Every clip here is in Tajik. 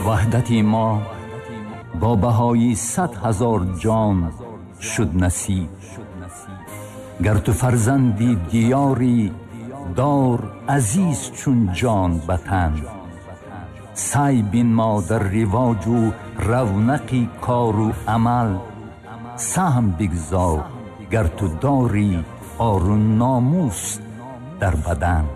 وحدتی ما با بهای 100,000 جان شد نصیب. گر تو فرزندی دیاری دار عزیز چون جان بتن. سعی بین ما در رواج و رونقی کار و عمل. سهم بگذار گر تو داری آر و ناموس در بدن.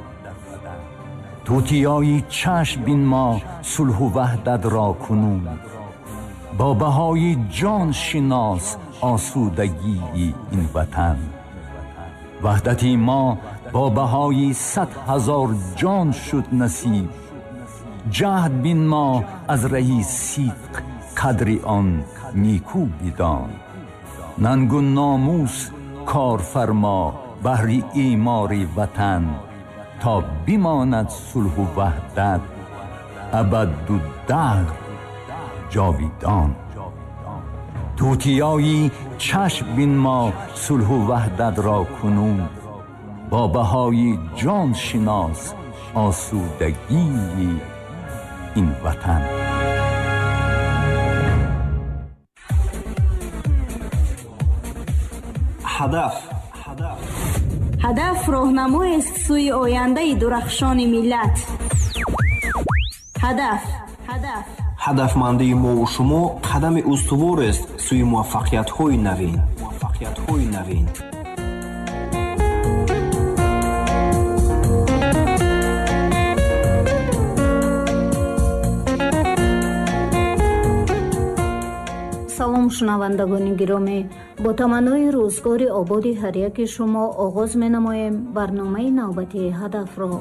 توتیای چشم بین ما صلح و وحدت را کنون. با بهای جان شناس آسودگی این وطن. وحدتی ما با بهای 100,000 جان شد نصیب. جهد بین ما از رهی صدق قدر آن نیکو بدان. ننگ و ناموس کار فرما بهر ایمار وطن. تا بماند صلح و وحدت ابد و دهر جاویدان. توتیایی چشم بین ما صلح و وحدت را کنون. با بهای جان شناس آسودگی این وطن. هدف راهنمایی است سوی آینده درخشان ملت. هدفمندی ما و شما قدم استوار است سوی موفقیت‌های نوین. салом шунавандагони гиромӣ, бо таманнои рӯзгори ободи ҳар яки шумо оғоз менамоем барномаи навбатии ҳадафро.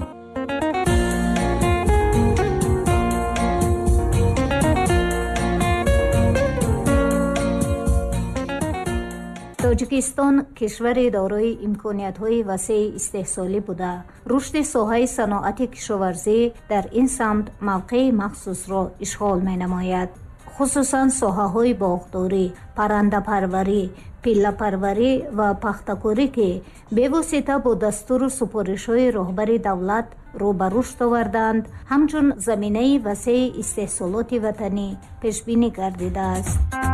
тоҷикистон кишвари дорои имкониятҳои васеъи истеҳсолӣ буда, рушди соҳаи саноати кишоварзӣ дар ин самт мавқеи махсусро ишғол менамояд. хусусан соҳаҳои боғдорӣ, паррандапарварӣ, пиллапарварӣ ва пахтакорӣ ки бевосита бо дастуру супоришҳои роҳбари давлат рӯ ба рушд оварданд, ҳамчун заминаи васеъи истеҳсолоти ватанӣ пешбинӣ гардидааст.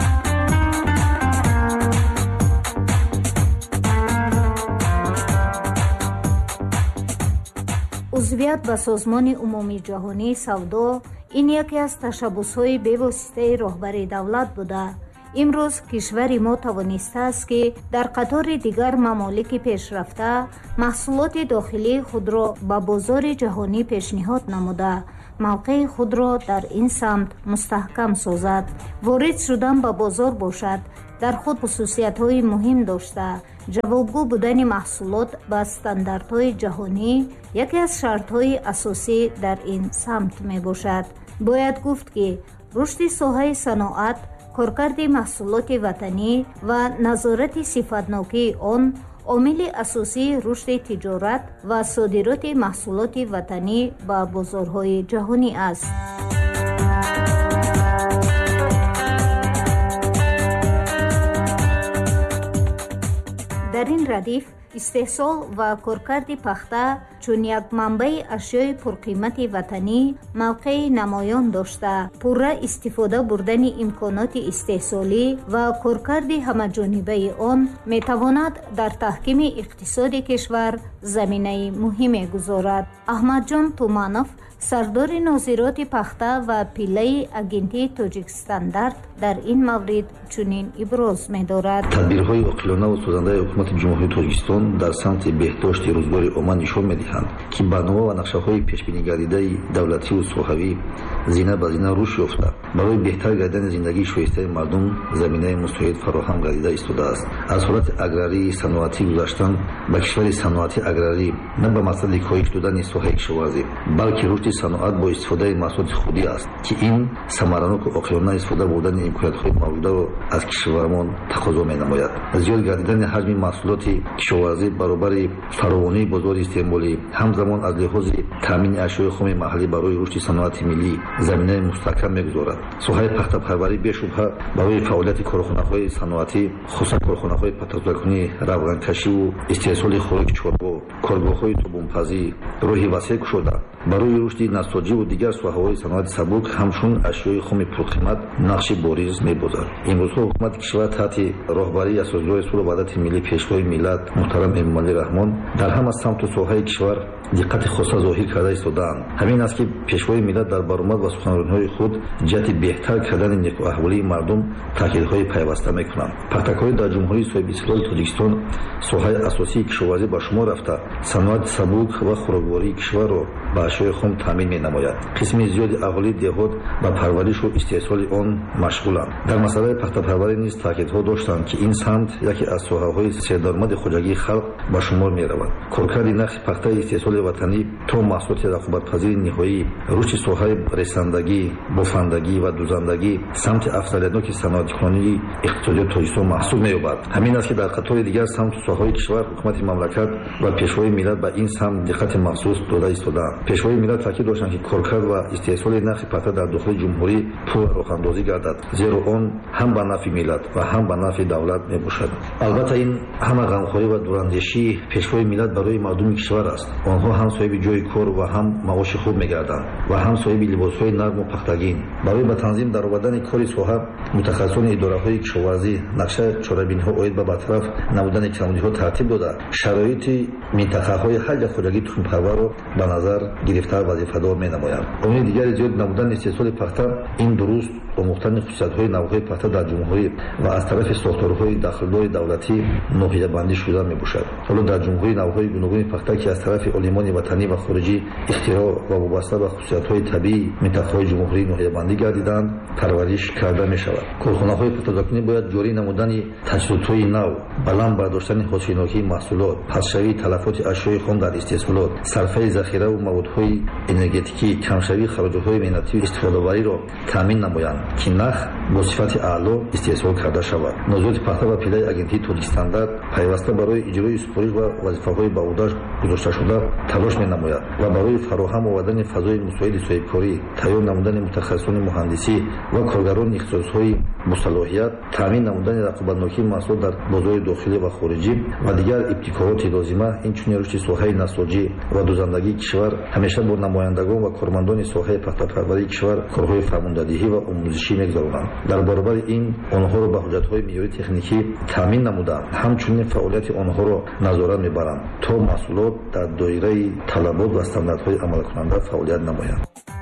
узвият ба созмони умумии ҷаҳонии савдо ин яке аз ташаббусҳои бевоситаи роҳбари давлат буда, имрӯз кишвари мо тавонистааст ки дар қатори дигар мамолики пешрафта маҳсулоти дохилии худро ба бозори ҷаҳонӣ пешниҳод намуда, мавқеи худро дар ин самт мустаҳкам созад. ворид шудан ба бозор бошад дар худ хусусиятҳои муҳим дошта, ҷавобгӯ будани маҳсулот ба стандартҳои ҷаҳонӣ яке аз шартҳои асосӣ дар ин самт мебошад. бояд гуфт ки рушди соҳаи саноат, коркарди маҳсулоти ватанӣ ва назорати сифатнокии он омили асосии рушди тиҷорат ва содироти маҳсулоти ватанӣ ба бозорҳои ҷаҳонӣ аст. дар ин радиф истеҳсол ва коркарди пахта чун як манбаи ашёи пурқимати ватанӣ мавқеи намоён дошта, пурра истифода бурдани имконоти истеҳсолӣ ва коркарди ҳамаҷонибаи он метавонад дар таҳкими иқтисоди кишвар заминаи муҳиме гузорад. аҳмадҷон туманов, сардори нозироти пахта ва пиллаи агентии тоҷикстандарт, дар ин маврид чунин иброз медорад. тадбирҳои оқилонаву созандаи ҳукумати ҷумҳурии тоҷикистон дар самти беҳдошти рӯзгори омма нишон медиҳанд, ки барнома ва нақшаҳои пешбинигардидаи давлативу соҳавӣ зина ба зина рушд ёфта, барои беҳтар гардидани зиндагии шоистаи мардум заминаи мустоид фароҳам гардида истодааст. аз ҳолати аграрии саноатӣ гузаштан ба кишвари саноати аграрӣ, на ба мақсади коҳиш додани соҳаи кишоварзӣ, балки рушди саноат бо истифодаи маҳсулоти худӣ аст, ки ин самараноку оқилона истифода бурдани имкониятҳои мавҷударо аз кишвармон тақозо менамояд. зиёд гардидани ҳаҷми маҳсулоти кишоварзӣ баробари фаровонии бозори истеъмолӣ ҳамзамон аз лиҳози таъмини ашёи хуми маҳаллӣ барои рушди саноати миллӣ заминаи мустаҳкам мегузорад. соҳаи пахтапарварӣ бешубҳа барои фаъолияти корхонаҳои саноатӣ, хусусан корхонаҳои патазодакунии равғанкашиву истеҳсоли хӯроки чорбо, коргоҳҳои тобунпазӣ роҳи васеъ кушода барои рушди насоҷиву дигар соҳаҳои саноати сабук ҳамчун ашёи хуми пурқимат нақши бориз мебозад. имрӯзҳо ҳукумати кишвар таҳти роҳбарии асосидорои сулҳу ваҳдати миллӣ пешвои миллат муҳтарам Эмомалӣ Раҳмон дар ҳама самту соҳаи кишвар диққати хоса зоҳир карда истодаанд. ҳамин аст ки пешвои миллат дар баромад ва суханрониҳои худ ҷиҳати беҳтар кардани некуаҳволии мардум таъкидҳои пайваста мекунанд. пахтакорӣ дар ҷумҳурии соҳибистиқлоли Тоҷикистон соҳаи асосии кишоварзӣ ба шумор рафта саноати сабук ва хӯроквории кишварро ба ашёи хум таъмин менамояд. қисми зиёди аҳолии деҳот ба парваришу истеҳсоли он машғуланд. дар масъалаи пахтапарварӣ низ таъкидҳо доштанд ки ин самт яке аз соҳаҳои сердаромади хоҷагии халқ ба шумор меравад. коркарди нахи пахтаи истеҳсоли ватанӣ то маҳсулоти рақобатпазири ниҳоӣ, рушди соҳаи ресандагӣ, бофандагӣ ва дузандагӣ самти афзалиятноки саноатикунонии иқтисодиёти Тоҷикистон маҳсуб меёбад. ҳамин аст ки дар қатори дигар самту соҳаҳои кишвар ҳукумати мамлакат ва пешвои миллат ба ин самт диққати махсус дода истодаанд. пешвои миллат таъкид доштанд ки коркард ва истеҳсоли нахи пахта дар дохили ҷумҳурӣ пур роҳандозӣ гардад, зеро он ҳам ба нафъи миллат ва ҳам ба нафъи давлат мебошад. албатта ин ҳама ғамхорӣ ва дурандешии пешвои миллат барои мардуми кишвар аст. онҳо ҳам соҳиби ҷойи кор ва ҳам маоши хуб мегарданд ва ҳам соҳиби либосҳои нарму пахтагин. барои ба танзим даровардани кори соҳа мутахассисони идораҳои кишоварзӣ нақша чорабиниҳо оид ба бартараф намудани камбудиҳо тартиб дода шароити минтақаҳои ҳар як хоҷагии тухмипарварро ба назар гирифта вазифадор менамоянд. омили дигარი зиёд намудани истеҳсоли пахта ин дуруст омӯхтани хусусиятҳои навъҳои пахта дар ҷумҳурӣ ва аз тарафи сохторҳои дахлдори давлатӣ ноҳиябандӣ шуда мебошад. ҳоло дар ҷумҳурӣ навъҳои гуногуни пахта ки аз тарафи олимони ватанӣ ва хориҷӣ ихтироъ ва вобаста ба хусусиятҳои табиии минтақаҳои ҷумҳурӣ ноҳиябандӣ гардиданд парвариш карда мешавад. корхонаҳои патазодакунӣ бояд ҷорӣ намудани таҷҳизотҳои нав, баланд бардоштани ҳосилнокии маҳсулот, пастшавии талафоти ашёи хом дар истеҳсолот, сарфаи захираву маводҳои энергетикӣ, камшавии хароҷотҳои меҳнативу истифодавариро таъмин намоянд ки нах бо сифати аъло истеҳсол карда шавад. нозироти пахта ва пиллаи агентии Тоҷикстандард пайваста барои иҷрои супориш ва вазифаҳои ба ӯҳдаш гузошташуда талош менамояд ва барои фароҳам овардани фазои мусоиди соҳибкорӣ, тайёр намудани мутахассисони муҳандисӣ ва коргарони ихтисосҳои босалоҳият, таъмин намудани рақобатнокии маҳсулот дар бозори дохилӣ ва хориҷӣ ва дигар ибтикороти лозима, инчунин рушди соҳаи насоҷӣ ва дузандагии кишвар ҳамеша бо намояндагон ва кормандони соҳаи пахтапарварии кишвар корҳои фармондадиҳӣ ва омӯзишӣ мегузаронанд. дар баробари ин онҳоро ба ҳуҷҷатҳои меъёрии техникӣ таъмин намуда ҳамчунин фаъолияти онҳоро назорат мебаранд то маҳсулот дар доираи талабот ва стандартҳои амалкунанда фаъолият намоянд.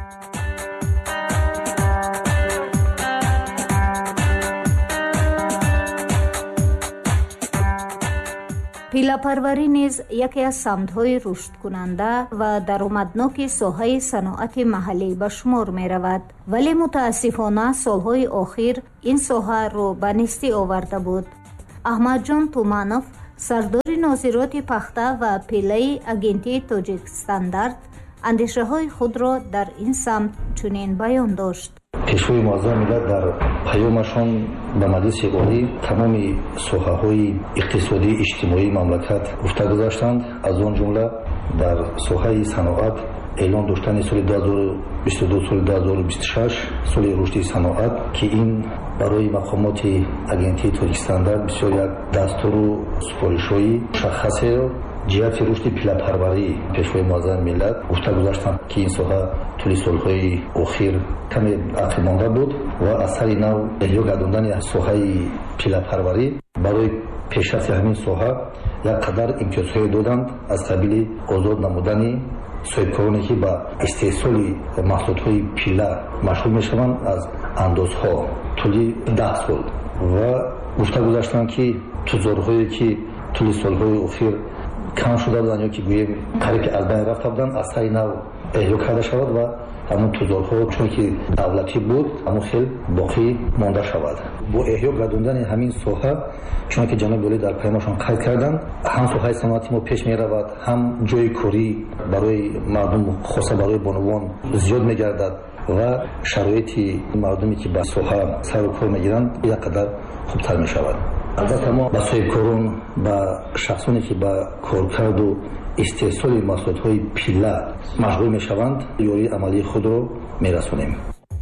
пиллапарварӣ низ яке аз самтҳои рушдкунанда ва даромадноки соҳаи саноати маҳаллӣ ба шумор меравад, вале мутаассифона солҳои охир ин соҳа рӯ ба нестӣ оварда буд. аҳмадҷон Туманов, сардори нозироти пахта ва пиллаи агентии Тоҷикстандард, андешаҳои худро дар ин самт чунин баён дошт. пешвои муаззами миллат дар паёмашон ба маҷлиси олӣ тамоми соҳаҳои иқтисодии иҷтимоии мамлакат гуфта гузаштанд. аз он ҷумла дар соҳаи саноат эълон доштани соли 2022 соли 2026 соли рушди саноат ки ин барои мақомоти агентии Тоҷикстандард бисёр як дастуру супоришҳои мушаххасеро ҷиҳати рушди пиллапарварӣ пешвои муаззами миллат гуфта гузаштанд ки ин соҳа тӯли солҳои охир каме ақибмонда буд ва аз сари нав эҳё гардондани соҳаи пиллапарварӣ барои пешрафи ҳамин соҳа як қадар имтиёзҳое доданд аз қабили озод намудани соҳибкороне ки ба истеҳсоли маҳсулотҳои пилла машғул мешаванд аз андозҳо тӯли 10 сол ва гуфта гузаштанд ки тузорҳое ки тӯли солҳои охир кам шуда буданд ё ки гӯем қариб аз байн рафта буданд аз сари нав эҳё карда шавад ва ҳамун тузорҳо чун ки давлатӣ буд ҳамун хел боқӣ монда шавад. бо эҳё гардондани ҳамин соҳа чуна ки ҷаноби олӣ дар паёмашон қайд карданд, ҳам соҳаи саноати мо пеш меравад, ҳам ҷои корӣ барои мардум хоса барои бонувон зиёд мегардад ва шароити мардуме ки ба соҳа сару кор мегиранд як қадар хубтар мешавад. албатта мо ба соҳибкорон, ба шахсоне ки ба коркарду истеҳсоли маҳсулотҳои пилла машғул мешаванд, ёрии амалии худро мерасонем.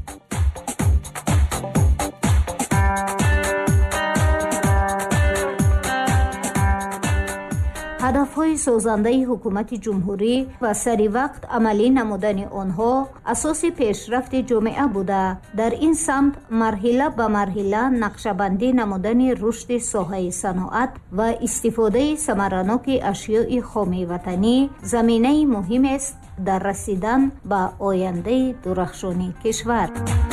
ҳадафҳои созандаи ҳукумати ҷумҳурӣ ва сари вақт амалӣ намудани онҳо асоси пешрафти ҷомеа буда, дар ин самт марҳила ба марҳила нақшабандӣ намудани рушди соҳаи саноат ва истифодаи самараноки ашёи хоми ватанӣ заминаи муҳимест дар расидан ба ояндаи дурахшони кишвар.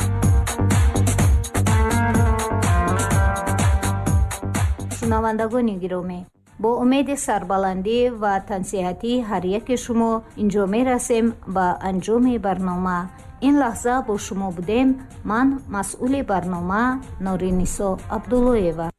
шунавандагони гиромӣ, бо умеди сарбаландӣ ва тансиҳатии ҳар яки шумо инҷо мерасем ба анҷоми барнома. ин лаҳза бо шумо будем. ман масъули барнома Норинисо Абдуллоева.